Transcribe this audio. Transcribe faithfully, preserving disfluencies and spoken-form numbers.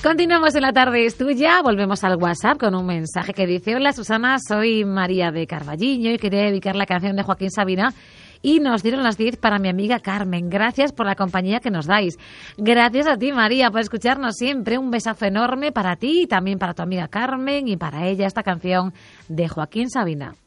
Continuamos en La Tarde es Tuya. Volvemos al WhatsApp con un mensaje que dice: hola Susana, soy María de Carballiño y quería dedicar la canción de Joaquín Sabina. Y nos dieron las diez para mi amiga Carmen. Gracias por la compañía que nos dais. Gracias a ti, María, por escucharnos siempre. Un besazo enorme para ti y también para tu amiga Carmen y para ella esta canción de Joaquín Sabina.